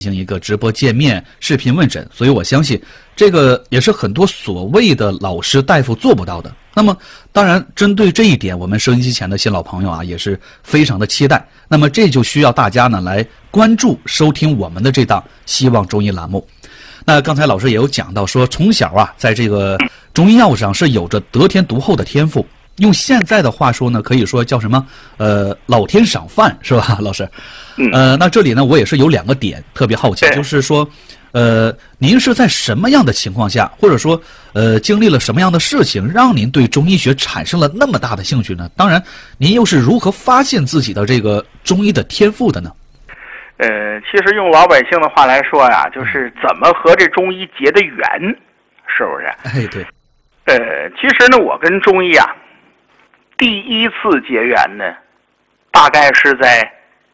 进行一个直播见面、视频问诊，所以我相信这个也是很多所谓的老师大夫做不到的。那么，当然针对这一点，我们收音机前的新老朋友啊，也是非常的期待。那么这就需要大家呢来关注、收听我们的这档《希望中医》栏目。那刚才老师也有讲到说，从小啊，在这个中医药上是有着得天独厚的天赋。用现在的话说呢，可以说叫什么？老天赏饭是吧，老师？那这里呢，我也是有2个点特别好奇，就是说，您是在什么样的情况下，或者说，经历了什么样的事情，让您对中医学产生了那么大的兴趣呢？当然，您又是如何发现自己的这个中医的天赋的呢？ 其实用老百姓的话来说呀，就是怎么和这中医结的缘，是不是？ 哎，对。 其实呢，我跟中医啊，第一次结缘呢，大概是在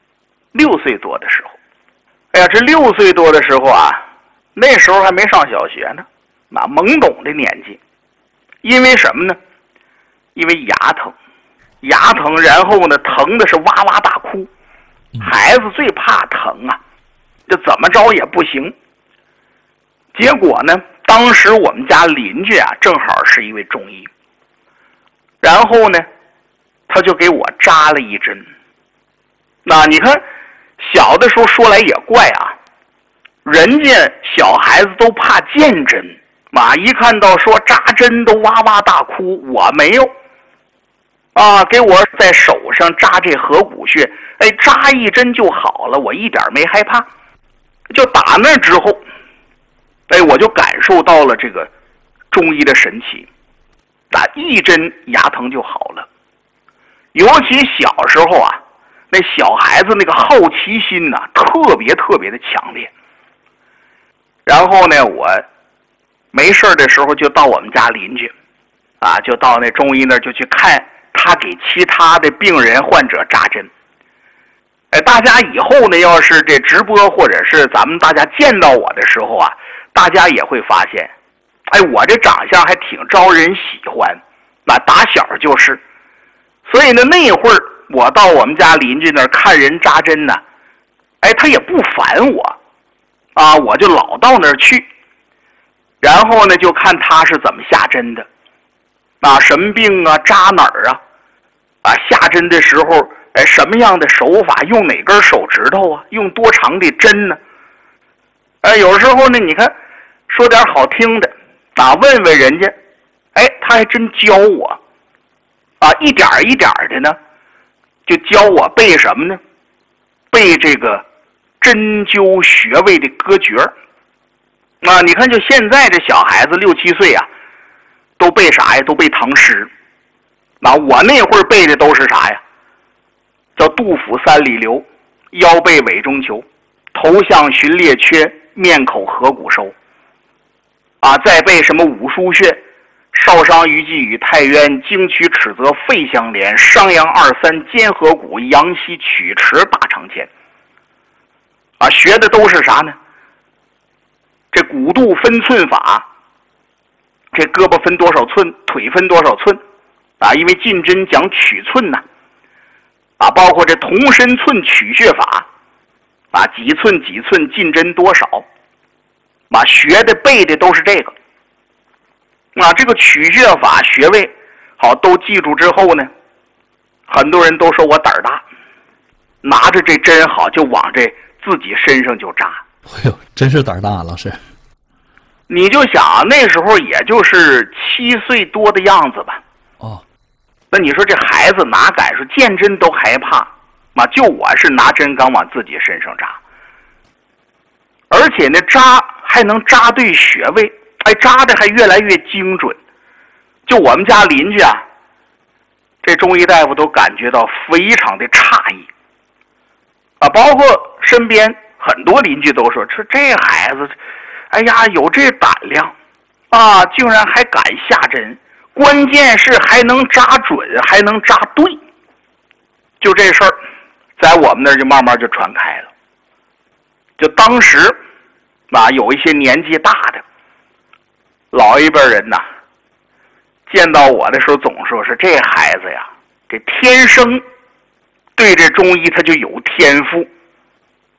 6岁多的时候。哎呀，这6岁多的时候啊，那时候还没上小学呢，懵懂的年纪。因为什么呢？因为牙疼，然后呢，疼的是哇哇大哭。孩子最怕疼啊，这怎么着也不行。结果呢，当时我们家邻居啊，正好是一位中医，然后呢，他就给我扎了一针。那你看，小的时候说来也怪啊，人家小孩子都怕见针，一看到说扎针都哇哇大哭，我没有。给我在手上扎这合谷穴，扎一针就好了，我一点没害怕。就打那之后，我就感受到了这个中医的神奇，打一针牙疼就好了。尤其小时候啊，那小孩子那个好奇心呐，特别的强烈。然后呢，我没事的时候就到我们家邻居，就到那中医那儿就去看他给其他的病人患者扎针。大家以后呢，要是这直播或者是咱们大家见到我的时候啊，大家也会发现，我这长相还挺招人喜欢，打小就是。所以呢，那会儿我到我们家邻居那儿看人扎针呢，他也不烦我，我就老到那儿去，然后呢就看他是怎么下针的，什么病啊，扎哪儿啊，下针的时候，什么样的手法，用哪根手指头啊，用多长的针呢？有时候呢，你看说点好听的，问问人家，他还真教我，一点一点的呢，就教我背什么呢？背这个针灸穴位的歌诀。你看就现在这小孩子6、7岁啊，都背啥呀？都背唐诗。我那会儿背的都是啥呀？叫杜甫3里留，腰背委中求，头项循列缺，面口合谷收。再背什么五腧穴，少商于季与太渊，经曲尺泽肺相连，商阳2、3肩合谷，阳溪曲池大长签。学的都是啥呢？这骨度分寸法，这胳膊分多少寸，腿分多少寸，因为进针讲取寸呢，包括这同身寸取穴法，几寸进针多少，学的背的都是这个。这个取穴法穴位好都记住之后呢，很多人都说我胆儿大，拿着这针好就往这自己身上就扎。 真是胆儿大，老师。 你就想那时候也就是7岁多的样子吧。那你说这孩子哪敢说见针都害怕，就我是拿针刚往自己身上扎，而且呢扎还能扎对穴位，扎的还越来越精准。就我们家邻居啊，这中医大夫都感觉到非常的诧异，包括身边很多邻居都说，这孩子，有这胆量，竟然还敢下针，关键是还能扎准，还能扎对。就这事儿，在我们那儿就慢慢就传开了。就当时，有一些年纪大的老一辈人呐，见到我的时候总说是这孩子呀，这天生对这中医他就有天赋，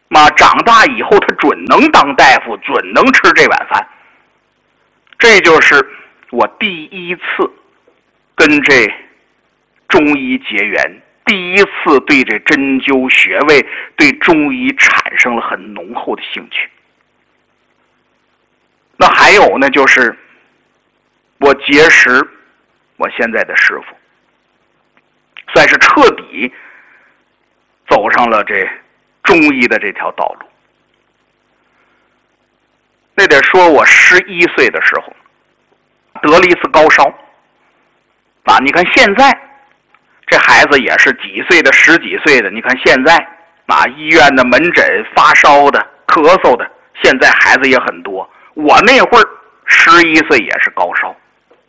长大以后他准能当大夫，准能吃这碗饭。这就是我第一次跟这中医结缘，第一次对这针灸穴位、对中医产生了很浓厚的兴趣。那还有呢，就是我结识我现在的师傅，算是彻底走上了这中医的这条道路。那得说我11岁的时候得了一次高烧啊！你看现在这孩子也是几岁的，10几岁的，你看现在啊，医院的门诊发烧的、咳嗽的，现在孩子也很多。我那会儿11岁也是高烧。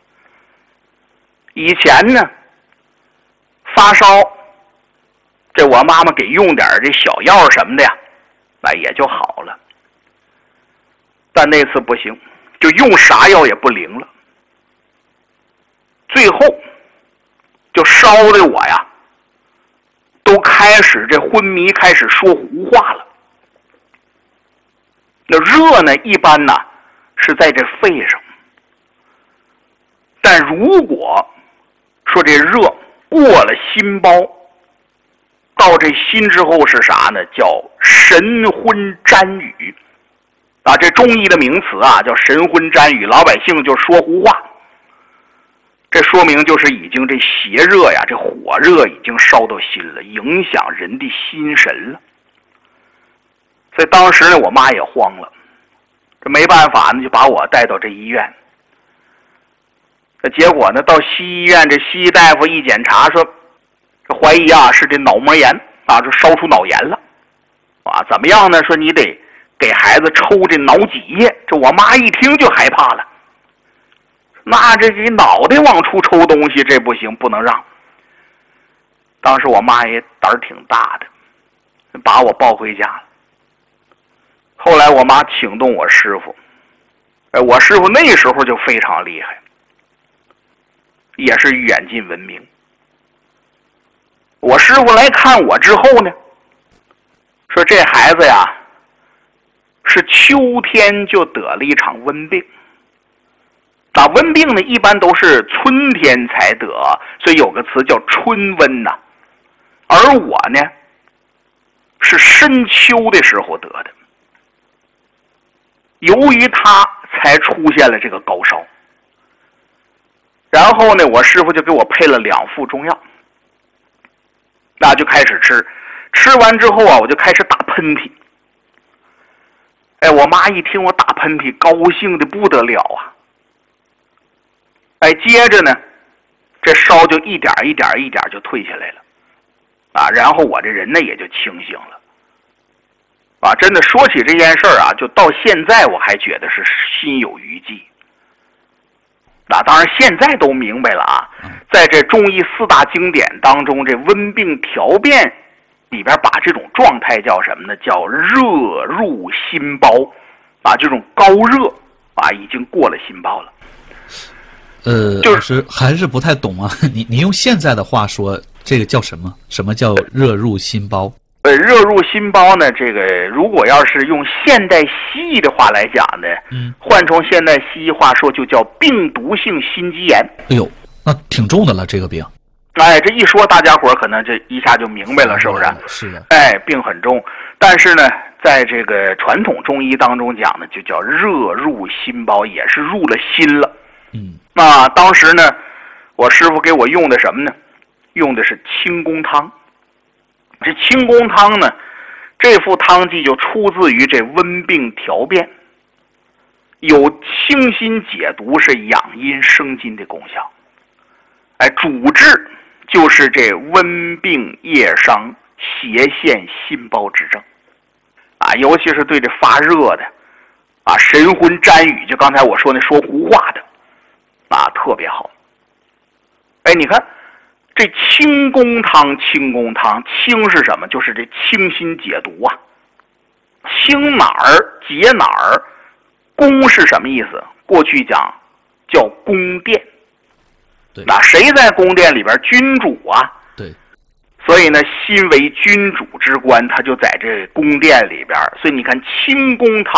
以前呢，发烧，这我妈妈给用点这小药什么的呀，那也就好了。但那次不行，就用啥药也不灵了。最后就烧的我呀，都开始这昏迷，开始说胡话了。那热呢，一般呢是在这肺上，但如果说这热过了心包，到这心之后是啥呢？叫神昏沾雨啊！这中医的名词啊，叫神昏沾雨，老百姓就说胡话。这说明就是已经这邪热呀，这火热已经烧到心了，影响人的心神了。所以当时呢，我妈也慌了，这没办法呢，就把我带到这医院。结果呢，到西医院，这西医大夫一检查说，这怀疑啊是这脑膜炎啊，这烧出脑炎了啊，怎么样呢？说你得给孩子抽这脑脊液。这我妈一听就害怕了，那这脑袋往出抽东西，这不行，不能让。当时我妈也胆儿挺大的，把我抱回家了。后来我妈请动我师傅，我师傅那时候就非常厉害，也是远近闻名。我师傅来看我之后呢，说这孩子呀，是秋天就得了一场瘟病。那瘟病呢，一般都是春天才得，所以有个词叫春瘟呐。而我呢，是深秋的时候得的。由于他才出现了这个高烧，然后呢，我师傅就给我配了2副中药，那就开始吃。吃完之后啊，我就开始打喷嚏。我妈一听我打喷嚏，高兴的不得了啊。接着呢，这烧就一点一点就退下来了啊，然后我这人呢也就清醒了啊。真的说起这件事儿啊，就到现在我还觉得是心有余悸。那当然现在都明白了啊，在这中医4大经典当中，这温病调变里边把这种状态叫什么呢？叫热入心包啊，这种高热啊已经过了心包了。 就是还是不太懂啊。你用现在的话说，这个叫什么？什么叫热入心包？ 热入心包呢，这个如果要是用现代西医的话来讲呢，换成现代西医话说，就叫病毒性心肌炎。 哎呦，那挺重的了，这个病。 这一说，大家伙可能这一下就明白了，是不是？ 是的。 病很重，但是呢，在这个传统中医当中讲呢，就叫热入心包，也是入了心了。那当时呢，我师傅给我用的什么呢？用的是清宫汤。这清宫汤呢，这副汤剂就出自于这温病调变，有清心解毒、是养阴生津的功效。主治就是这温病夜伤、邪陷心包之症啊，尤其是对这发热的啊、神昏沾雨，就刚才我说那说胡话的啊，特别好。你看这清宫汤，清是什么？就是这清心解毒啊。清哪儿解哪儿，宫是什么意思？过去讲叫宫殿。 对， 那谁在宫殿里边？君主啊。 对。 所以呢，心为君主之官，他就在这宫殿里边。所以你看清宫汤